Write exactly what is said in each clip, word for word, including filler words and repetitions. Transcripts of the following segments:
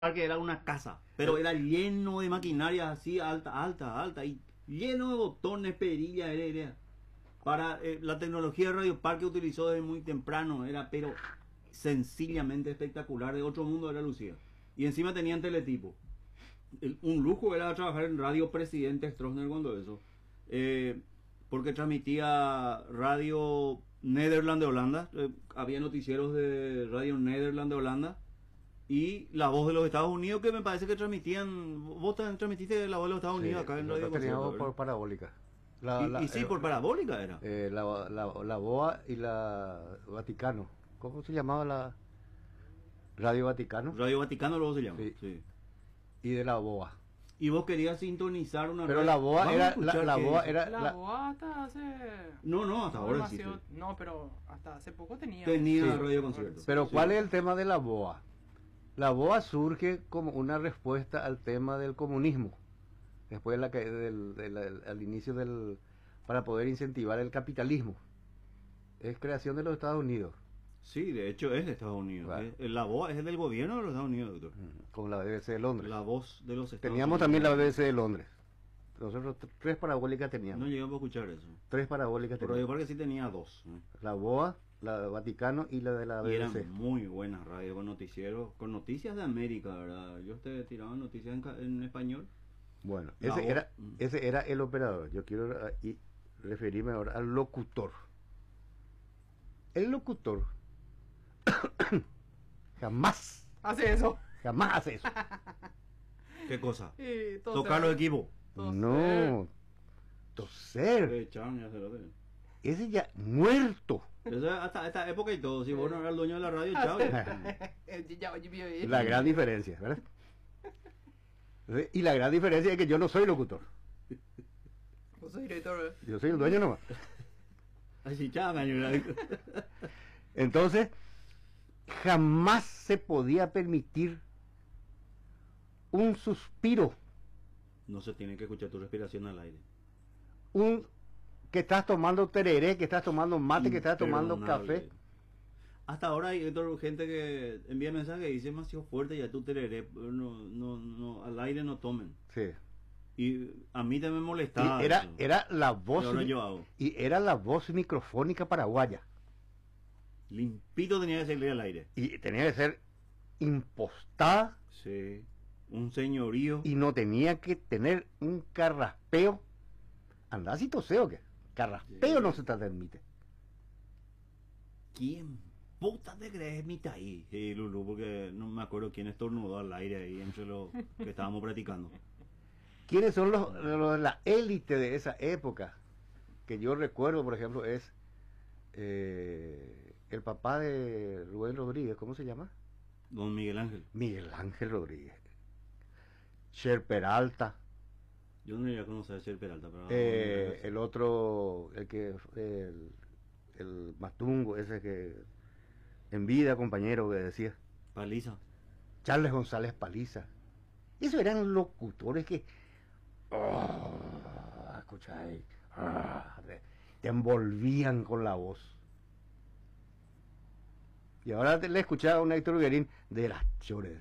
que era una casa, pero era lleno de maquinaria así, alta, alta, alta, y lleno de botones, perillas, era, era. Para eh, la tecnología de Radio Parque utilizó desde muy temprano, era pero sencillamente espectacular, de otro mundo era Lucía. Y encima tenían teletipo. El, un lujo era trabajar en Radio Presidente Stroessner cuando eso. Eh, porque transmitía Radio Nederland de Holanda, eh, había noticieros de Radio Nederland de Holanda. Y La Voz de los Estados Unidos, que me parece que transmitían. Vos también transmitiste La Voz de los Estados Unidos, sí, acá en Radio Concierto. Teníamos por parabólica. La, y, la, y sí, eh, por parabólica era. Eh, la, la, la B O A y la Vaticano. ¿Cómo se llamaba la Radio Vaticano? Radio Vaticano luego se llama. Sí. Sí. Y de la B O A. Y vos querías sintonizar una. Pero la B O A era la, la B O A era la, la B O A hasta hace. No, no, hasta ahora sí. No, pero hasta hace poco tenía. Tenía sí. Radio Concierto. Pero sí. ¿cuál es el tema de la B O A? La B O A surge como una respuesta al tema del comunismo, después de la, del, del, del, al inicio del, para poder incentivar el capitalismo. Es creación de los Estados Unidos. Sí, de hecho es de Estados Unidos. Claro. Es, la B O A es del gobierno de los Estados Unidos, doctor. Como la B B C de Londres. La voz de los Estados Teníamos Unidos. también la B B C de Londres. Nosotros tres parabólicas teníamos. No llegamos a escuchar eso. Tres parabólicas teníamos. Pero yo creo que sí tenía dos. ¿eh? La B O A, la Vaticano y la de la B B C. Y eran muy buenas radios con noticieros, con noticias de América, ¿verdad? Yo te tiraba noticias en, en español. Bueno, ese era, ese era el operador. Yo quiero uh, y referirme ahora al locutor. El locutor jamás hace eso. Jamás hace eso. ¿Qué cosa? Tocar Tocar los equipos. No, toser. Ese ya muerto. Eso hasta esta época y todo. Si vos no eras el dueño de la radio, chao. La gran diferencia, ¿verdad? Y la gran diferencia es que yo no soy locutor. Vos sos director, ¿eh? Yo soy el dueño nomás. Así, chao, Entonces, jamás se podía permitir un suspiro. No se tiene que escuchar tu respiración al aire. Un que estás tomando tereré, que estás tomando mate, que estás tomando café. Hasta ahora hay gente que envía mensajes y dice demasiado fuerte ya tu tereré, no, no, no, al aire no tomen. Sí. Y a mí también me molestaba. Y era, era la voz yo y era la voz microfónica paraguaya. Limpito tenía que salir al aire. Y tenía que ser impostada. Sí. Un señorío. Y no tenía que tener un carraspeo. Andá si toseo que carraspeo sí. No se te permite. ¿Quién puta te crees mitad ahí, sí, Lulu? Porque no me acuerdo quién estornudó al aire ahí entre los que estábamos practicando. ¿Quiénes son los, los la élite de esa época? Que yo recuerdo, por ejemplo, es eh, el papá de Rubén Rodríguez, ¿cómo se llama? Don Miguel Ángel. Miguel Ángel Rodríguez. Cher Peralta. Yo no iba a conocer a Cher Peralta, pero eh, el otro, el que el, el Mastungo, ese que en vida, compañero, que decía. Paliza. Charles González Paliza. Esos eran locutores que oh, escucha ahí, oh, te, te envolvían con la voz. Y ahora te, le escuchaba a un Héctor Guerín de las chores.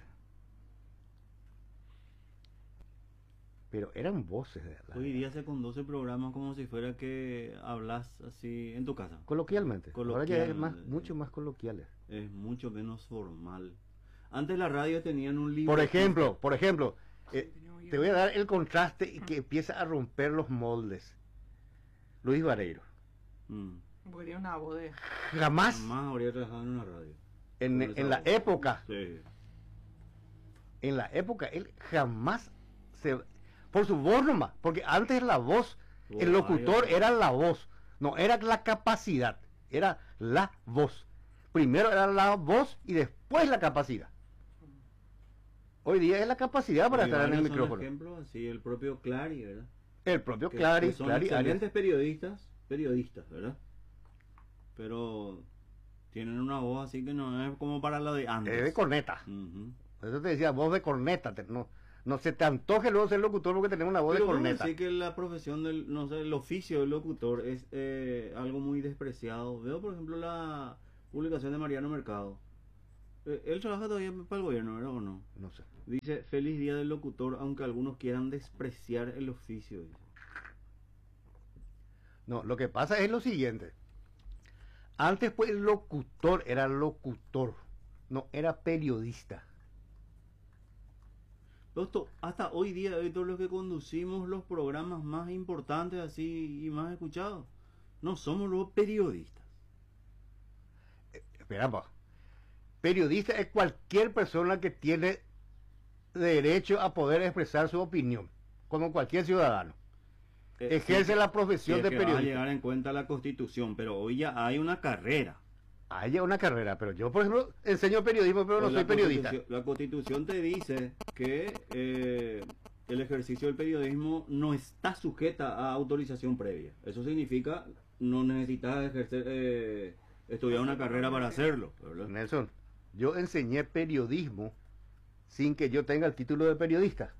Pero eran voces de la... Hoy día se conduce programas como si fuera que hablas así en tu casa. Coloquialmente. Coloquialmente. Ahora ya es más, mucho más coloquiales. Es mucho menos formal. Antes la radio tenían un libro. Por ejemplo, por ejemplo, eh, te voy a dar el contraste y que empieza a romper los moldes. Luis Vareiro. Mm. Porque una voz de... Jamás. Jamás habría trabajado en una radio. En, en la voz. época. Sí. En la época, él jamás se... Por su voz nomás, porque antes la voz, oh, el locutor ay, era la voz, no era la capacidad, era la voz. Primero era la voz y después la capacidad. Hoy día es la capacidad para estar en el micrófono. Por ejemplo, así el propio Clary, ¿verdad? El propio que, Clary, que son Clary excelentes Arias. periodistas, periodistas, ¿verdad? Pero tienen una voz así que no es como para la de antes. Es de corneta. Uh-huh. Eso te decía, voz de corneta, te, no. No se te antoje luego ser locutor porque tenemos una voz pero de corneta. Sí que la profesión del, no sé, el oficio del locutor es eh, algo muy despreciado. Veo, por ejemplo, la publicación de Mariano Mercado. Eh, él trabaja todavía para el gobierno, ¿verdad o no? No sé. Dice, feliz día del locutor, aunque algunos quieran despreciar el oficio. Dice. No, lo que pasa es lo siguiente. Antes pues el locutor era locutor, no era periodista. Esto, hasta hoy día, Héctor, los que conducimos los programas más importantes así y más escuchados, no somos los periodistas. Eh, espera, pa. Periodista es cualquier persona que tiene derecho a poder expresar su opinión, como cualquier ciudadano. Eh, Ejerce sí, la profesión sí, de es que va a periodista. llegar en cuenta la Constitución, pero hoy ya hay una carrera. Hay una carrera, pero yo, por ejemplo, enseño periodismo, pero no Pues la soy periodista. Constitución- La Constitución te dice que eh, el ejercicio del periodismo no está sujeta a autorización previa. Eso significa no necesitas ejercer, eh, estudiar una carrera para hacerlo, ¿verdad? Nelson, yo enseñé periodismo sin que yo tenga el título de periodista.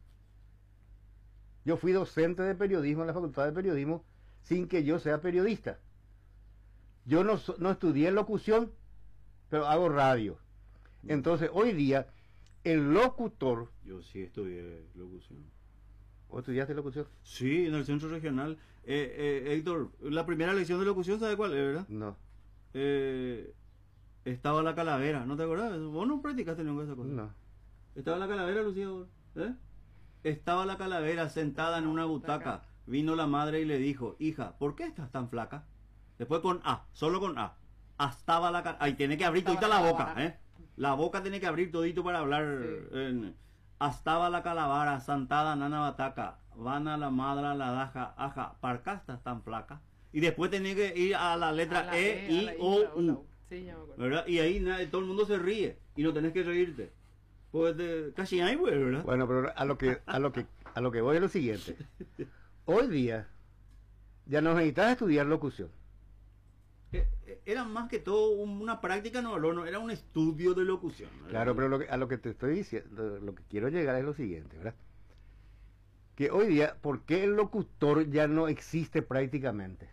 Yo fui docente de periodismo en la Facultad de Periodismo sin que yo sea periodista. Yo no, so- no estudié locución, pero hago radio. Entonces, hoy día, el locutor... Yo sí estudié locución. ¿Vos estudiaste locución? Sí, en el centro regional. Eh, eh, Héctor, la primera lección de locución, ¿sabe cuál es, verdad? No, Eh, estaba la calavera, ¿no te acordás? Vos no practicaste nunca esa cosa. no. Estaba la calavera, Lucía, vos, ¿eh? Estaba la calavera sentada en una butaca. Vino la madre y le dijo, hija, ¿por qué estás tan flaca? Después con A, solo con A. Estaba la calavera. Ahí tiene que abrir Estaba todita la la boca, calavera. ¿eh? La boca tiene que abrir todito para hablar. Sí. En... Estaba la calavera sentada en una butaca. Van a la madre a la daja, aja, ¿por qué estás tan flaca? Y después tenía que ir a la letra A la E, E, a I, la I, O, la O, la U. U. Sí, ya me acuerdo. ¿Verdad? Y ahí na- todo el mundo se ríe. Y no tenés que reírte. Pues de, casi hay, pues, ¿verdad? Bueno, pero a lo que a lo que a lo que voy es lo siguiente. Hoy día ya no necesitas estudiar locución. Eh, eh, Era más que todo un- una práctica, no, no, no, era un estudio de locución. ¿verdad? Claro, pero lo que- a lo que te estoy diciendo, lo que quiero llegar es lo siguiente, ¿verdad? Que hoy día, ¿por qué el locutor ya no existe prácticamente?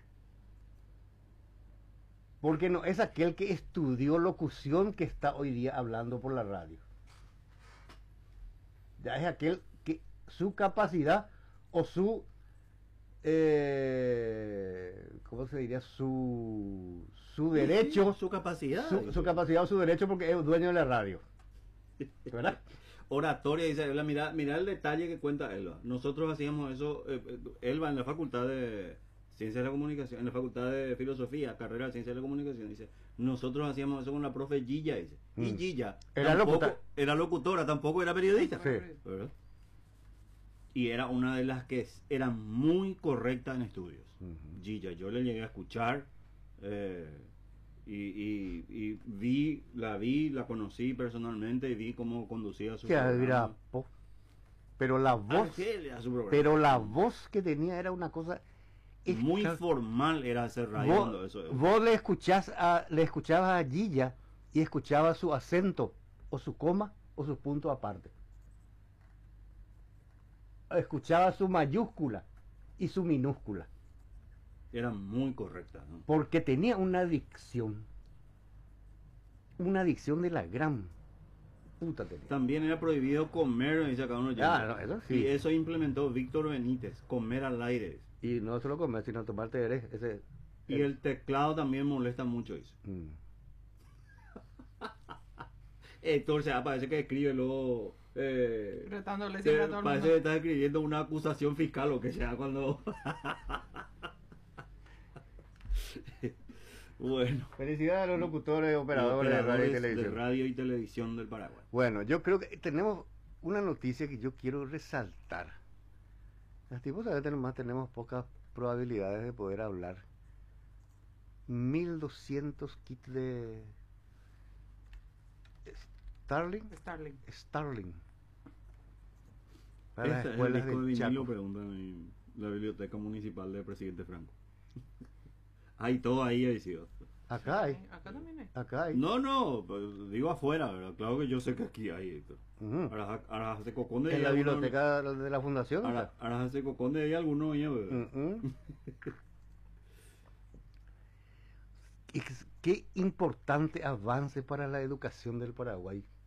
Porque no es aquel que estudió locución que está hoy día hablando por la radio. Ya es aquel que su capacidad o su, eh, ¿cómo se diría? Su, su derecho, su capacidad. su, su capacidad o su derecho porque es dueño de la radio. ¿Verdad? Oratoria, dice Elba, mira, mira el detalle que cuenta Elba. Nosotros hacíamos eso, eh, eh, Elba en la facultad de Ciencias de la Comunicación, en la facultad de Filosofía, carrera de Ciencias de la Comunicación, dice, nosotros hacíamos eso con la profe Gilla, dice. Y Mm. Gilla Era tampoco- locutora. era locutora, tampoco era periodista. Sí. ¿Verdad? Y era una de las que s- era muy correcta en estudios. Ujú. Gilla, yo le llegué a escuchar eh, y, y- y vi, la vi, la conocí personalmente y vi cómo conducía su Que programa. era po- pero la Ah, voz, sí, era su programa. pero la voz que tenía era una cosa Muy extra- formal era hacer radio cuando Vos, eso. vos le escuchás a, le escuchabas a Gilla y escuchabas su acento o su coma o su punto aparte. Escuchabas su mayúscula y su minúscula, Era muy correcta, ¿no? porque tenía una dicción, una dicción de la gran puta tenía. También era prohibido comer, dice acá uno ya. Ah, no, eso sí. Y eso implementó Víctor Benítez, comer al aire. Y no solo comer, sino tomarte ere- ese. Y el teclado también molesta mucho, dice. Mm. Héctor, o sea, parece que escribe luego... Eh, Retándole eh, siempre a todo el parece que mundo. está escribiendo una acusación fiscal o que sea cuando... Bueno. Felicidades a los locutores, operadores, de radio y Operadores de televisión. radio y televisión del Paraguay. Bueno, yo creo que tenemos una noticia que yo quiero resaltar. Lastimosamente nomás tenemos pocas probabilidades de poder hablar. mil doscientos kits de Starling, Starling. Starling para las Este es el escuelas disco de de vinilo, Chaco. preguntan en la biblioteca municipal del presidente Franco. Hay todo ahí, ahí sí. Acá hay, Acá también hay. acá hay. No, no, pues, digo afuera, ¿verdad? Claro que yo sé que aquí hay, Héctor. Ujú. Ahora, ahora hace cocón de En ahí la alguno- biblioteca de la fundación. Ahora, está. ahora hace cocón de ahí alguno, ya, ¿verdad? Ujú. Y qué- qué importante avance para la educación del Paraguay.